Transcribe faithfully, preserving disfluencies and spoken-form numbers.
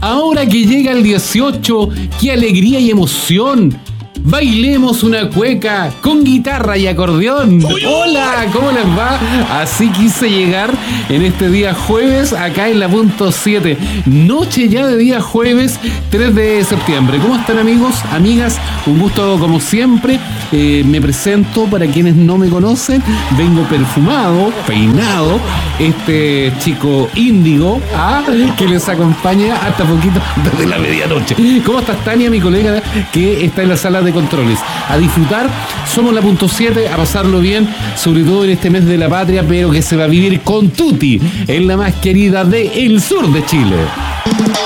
Ahora que llega el dieciocho, qué alegría y emoción. Bailemos una cueca con guitarra y acordeón. Hola, ¿cómo les va? Así quise llegar en este día jueves acá en la punto siete. Noche ya de día jueves tres de septiembre. ¿Cómo están, amigos, amigas? Un gusto como siempre. Eh, me presento para quienes no me conocen. Vengo perfumado, peinado. Este chico índigo, ¿ah? Que les acompaña hasta poquito antes de la medianoche. ¿Cómo estás, Tania, mi colega que está en la sala de controles? A disfrutar, somos la punto siete, a pasarlo bien, sobre todo en este mes de la patria, pero que se va a vivir con tutti, en la más querida del sur de Chile.